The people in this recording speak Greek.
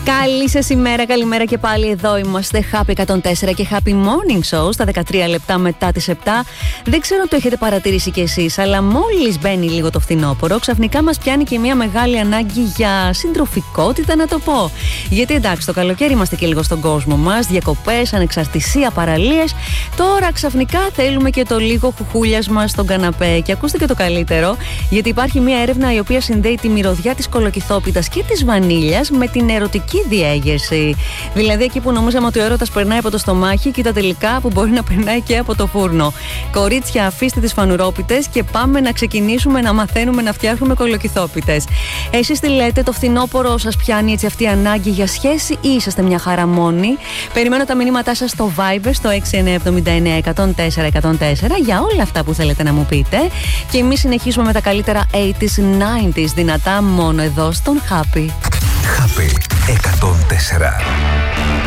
Καλή σας ημέρα, καλημέρα και πάλι εδώ είμαστε. Happy 104 και Happy Morning Show στα 13 λεπτά μετά τις 7. Δεν ξέρω αν το έχετε παρατηρήσει κι εσείς, αλλά μόλις μπαίνει λίγο το φθινόπωρο, ξαφνικά μας πιάνει και μια μεγάλη ανάγκη για συντροφικότητα, να το πω. Γιατί εντάξει, το καλοκαίρι είμαστε και λίγο στον κόσμο μας, διακοπές, ανεξαρτησία, παραλίες. Τώρα ξαφνικά θέλουμε και το λίγο χουχούλιασμα στον καναπέ. Και ακούστε και το καλύτερο, γιατί υπάρχει μια έρευνα η οποία συνδέει τη μυρωδιά της κολοκυθόπιτας και της βανίλιας με την ερωτική διέγερση. Δηλαδή εκεί που νομίζαμε ότι ο έρωτας περνάει από το στομάχι, κοίτα τελικά που μπορεί να περνάει και από το φούρνο. Κορίτσια, αφήστε τις φανουρόπιτες και πάμε να ξεκινήσουμε να μαθαίνουμε να φτιάχνουμε κολοκυθόπιτες. Εσείς τι λέτε, το φθινόπωρο σας πιάνει έτσι αυτή η ανάγκη για σχέση ή είσαστε μια χαρά μόνοι? Περιμένω τα μηνύματά σας στο Viber στο 6979 για όλα αυτά που θέλετε να μου πείτε. Και εμείς συνεχίζουμε με τα καλύτερα 80s, 90s δυνατά μόνο εδώ στον Happy. Happy 104.